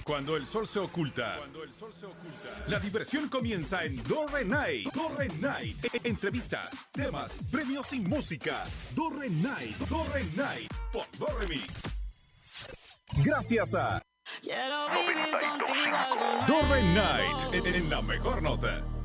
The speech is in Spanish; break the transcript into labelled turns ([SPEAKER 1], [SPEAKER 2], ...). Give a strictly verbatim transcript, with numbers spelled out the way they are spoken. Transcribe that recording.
[SPEAKER 1] Cuando el sol se oculta, Cuando el sol se oculta, la diversión comienza en Dorre Night. Dorre Night. E- Entrevistas, temas, premios y música. Dorre Night. Dorre Night. Por Dorre Mix. Gracias a
[SPEAKER 2] Quiero vivir contigo algo nuevo.
[SPEAKER 1] Dorre Night. En, en la mejor nota.